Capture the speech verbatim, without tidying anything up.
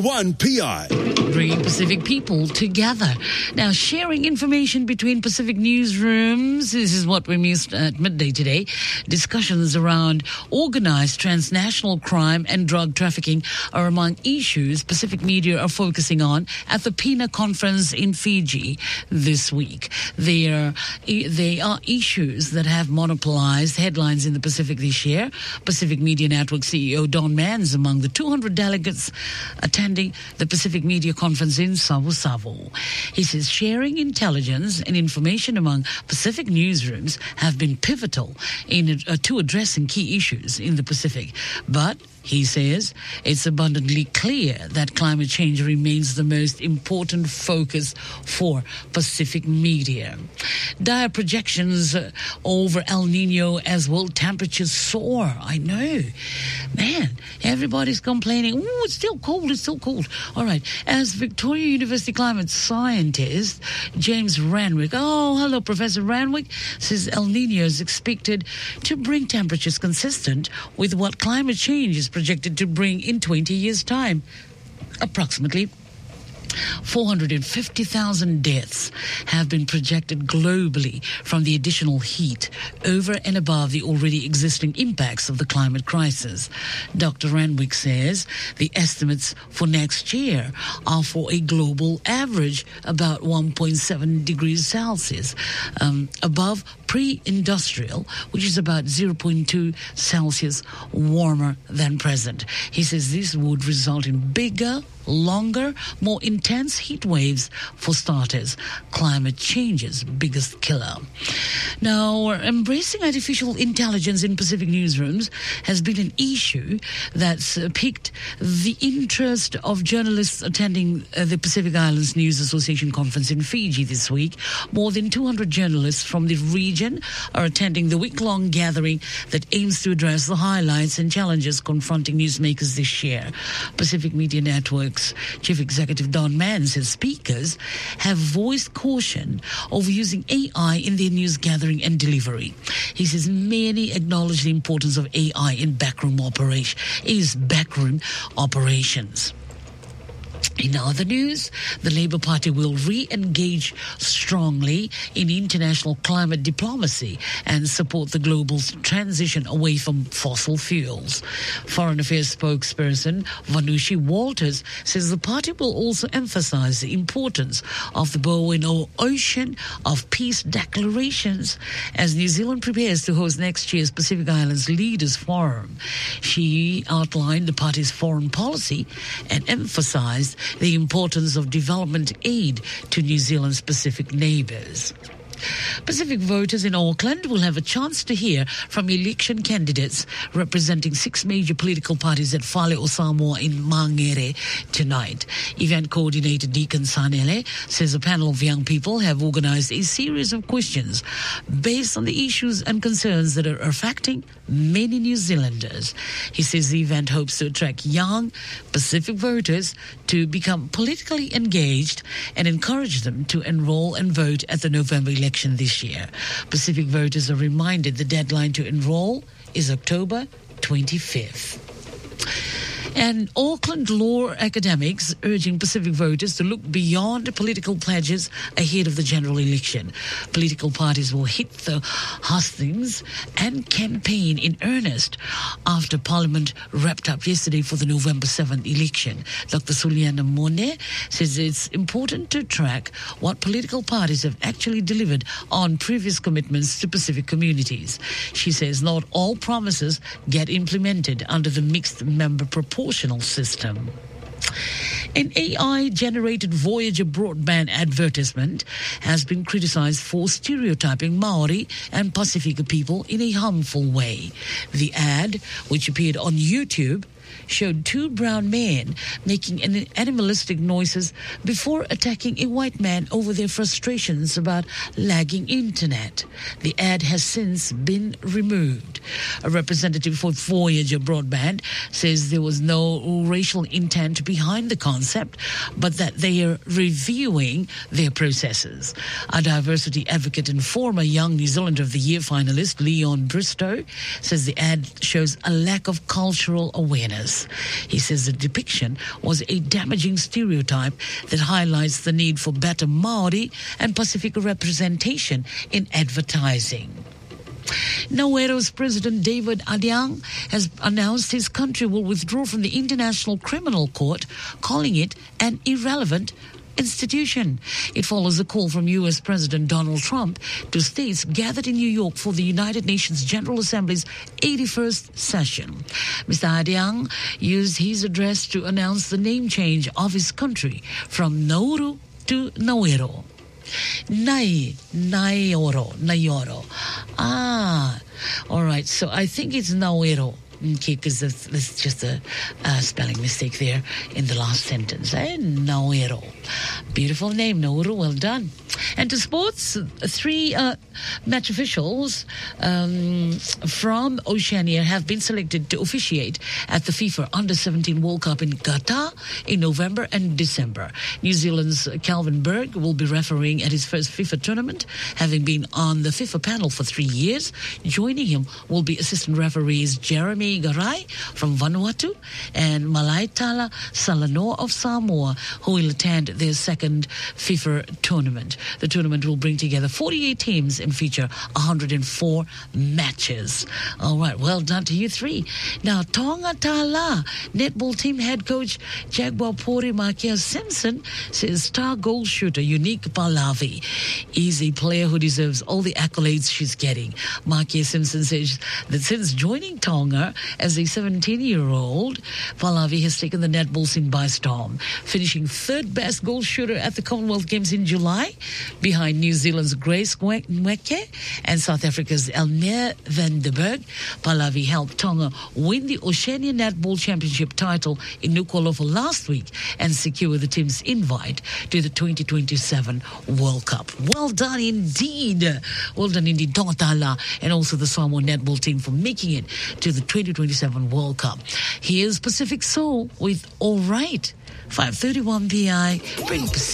one P I. Bringing Pacific people together. Now, sharing information between Pacific newsrooms. This is what we missed at midday today. Discussions around organized transnational crime and drug trafficking are among issues Pacific media are focusing on at the PINA conference in Fiji this week. They are, they are issues that have monopolized headlines in the Pacific this year. Pacific Media Network C E O Don Mann is among the two hundred delegates attending the Pacific Media Conference in Savo Savo. He says sharing intelligence and information among Pacific newsrooms have been pivotal in uh, to addressing key issues in the Pacific. But he says it's abundantly clear that climate change remains the most important focus for Pacific media. Dire projections uh, over El Nino as world temperatures soar. I know. Man, everybody's complaining. Ooh, it's still cold, it's still cold. All right. As Victoria University climate scientist James Ranwick, oh, hello, Professor Ranwick, says El Nino is expected to bring temperatures consistent with what climate change is projected to bring in twenty years' time. Approximately four hundred fifty thousand deaths have been projected globally from the additional heat over and above the already existing impacts of the climate crisis. Doctor Ranwick says the estimates for next year are for a global average about one point seven degrees Celsius, um, above pre-industrial, which is about zero point two Celsius warmer than present. He says this would result in bigger, longer, more intense heat waves for starters. Climate change's biggest killer. Now, embracing artificial intelligence in Pacific newsrooms has been an issue that's uh, piqued the interest of journalists attending uh, the Pacific Islands News Association conference in Fiji this week. More than two hundred journalists from the region are attending the week-long gathering that aims to address the highlights and challenges confronting newsmakers this year. Pacific Media Network's Chief Executive Don Mann says speakers have voiced caution over using A I in their news gathering and delivery. He says many acknowledge the importance of A I in backroom operation, is backroom operations. In other news, the Labour Party will re-engage strongly in international climate diplomacy and support the global transition away from fossil fuels. Foreign Affairs spokesperson Vanushi Walters says the party will also emphasize the importance of the Bowen Ocean of Peace declarations as New Zealand prepares to host next year's Pacific Islands Leaders Forum. She outlined the party's foreign policy and emphasized the importance of development aid to New Zealand's Pacific neighbours. Pacific voters in Auckland will have a chance to hear from election candidates representing six major political parties at Fale o Samoa in Mangere tonight. Event coordinator Deacon Sanele says a panel of young people have organised a series of questions based on the issues and concerns that are affecting many New Zealanders. He says the event hopes to attract young Pacific voters to become politically engaged and encourage them to enrol and vote at the November election this year. Pacific voters are reminded the deadline to enrol is October twenty-fifth. And Auckland law academics urging Pacific voters to look beyond political pledges ahead of the general election. Political parties will hit the hustings and campaign in earnest after Parliament wrapped up yesterday for the November seventh election. Doctor Suliana Mone says it's important to track what political parties have actually delivered on previous commitments to Pacific communities. She says not all promises get implemented under the mixed member proportional system. An A I-generated Voyager broadband advertisement has been criticized for stereotyping Maori and Pasifika people in a harmful way. The ad, which appeared on YouTube, showed two brown men making animalistic noises before attacking a white man over their frustrations about lagging internet. The ad has since been removed. A representative for Voyager Broadband says there was no racial intent behind the concept, but that they are reviewing their processes. A diversity advocate and former Young New Zealander of the Year finalist Leon Bristow says the ad shows a lack of cultural awareness. years. He says the depiction was a damaging stereotype that highlights the need for better Maori and Pacific representation in advertising. Nauero's President David Adiang has announced his country will withdraw from the International Criminal Court, calling it an irrelevant institution. It follows a call from U S President Donald Trump to states gathered in New York for the United Nations General Assembly's eighty-first session. Mister Adiang used his address to announce the name change of his country from Nauru to Nauero. Nai, Naioro, Naioro. Ah, all right. So I think it's Nauero. Okay, because there's just a uh, spelling mistake there in the last sentence. Eh? Nauero. Beautiful name, Nauru. Well done. And to sports, three uh, match officials um, from Oceania have been selected to officiate at the FIFA Under seventeen World Cup in Qatar in November and December. New Zealand's Calvin Berg will be refereeing at his first FIFA tournament, having been on the FIFA panel for three years. Joining him will be assistant referees Jeremy Garai from Vanuatu and Malaitala Salanoa of Samoa, who will attend their second FIFA tournament. The tournament will bring together forty-eight teams and feature one hundred four matches. All right, well done to you three. Now, Tonga Tala netball team head coach Jaguar Pori Makia Simpson says star goal shooter Unique Pallavi is a player who deserves all the accolades she's getting. Makia Simpson says that since joining Tonga as a seventeen-year-old, Pallavi has taken the netball scene by storm, finishing third best goal shooter at the Commonwealth Games in July, behind New Zealand's Grace Nweke and South Africa's Elmire van der Berg. Pallavi helped Tonga win the Oceania Netball Championship title in Nuku'alofa last week and secure the team's invite to the twenty twenty-seven World Cup. Well done indeed. Well done indeed, Tonga Tala, and also the Samoa netball team for making it to the twenty twenty-seven World Cup. Here's Pacific Soul with All Right. five thirty-one P I. Bring Pacific.